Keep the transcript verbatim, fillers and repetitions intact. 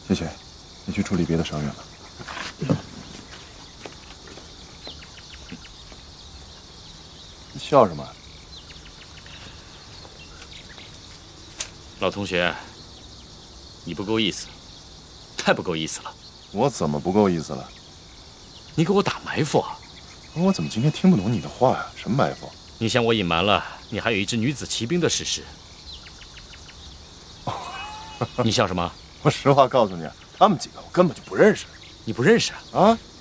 谢谢，你去处理别的伤员吧。你笑什么？ 老同学，你不够意思，太不够意思了。 我怎么不够意思了？ 你给我打埋伏啊！ 我怎么今天听不懂你的话呀？什么埋伏？ 你向我隐瞒了你还有一支女子骑兵的事实。你笑什么？ 我实话告诉你，他们几个我根本就不认识。 你不认识啊？